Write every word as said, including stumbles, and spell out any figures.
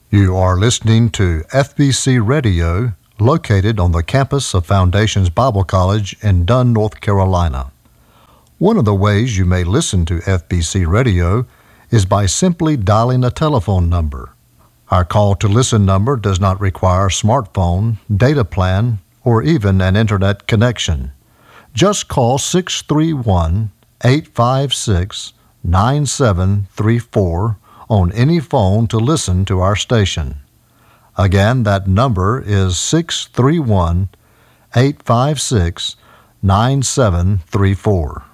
You are listening to F B C Radio, located on the campus of Foundations Bible College in Dunn, North Carolina. One of the ways you may listen to F B C Radio is by simply dialing a telephone number. Our call to listen number does not require a smartphone, data plan, or even an internet connection. Just call six three one, eight five six, nine seven three four on any phone to listen to our station. Again, that number is six three one, eight five six, nine seven three four.